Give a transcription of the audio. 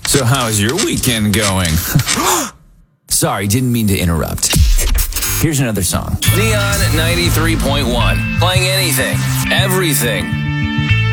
So how's your weekend going? Sorry, didn't mean to interrupt. Here's another song. Neon 93.1. Playing anything, everything.